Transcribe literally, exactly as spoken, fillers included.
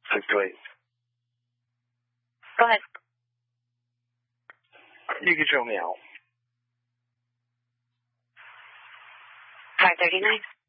six to eight. Go ahead. You can show me out. five thirty-nine.